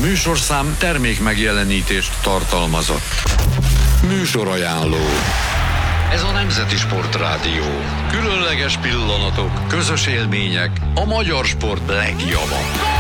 műsorszám termék megjelenítést tartalmazott. Műsorajánló. Ez a Nemzeti Sportrádió. Különleges pillanatok, közös élmények, a magyar sport legjobb.